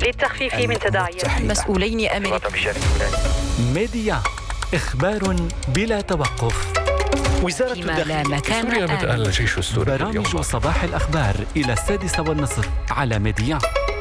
للتخفيف من تداعيات. مسؤولين أمريكيين. ميديا، إخبار بلا توقف. وزارة الداخلية في سوريا بدأ الجيش السوري برامج صباح الأخبار إلى 6:30 على ميديا.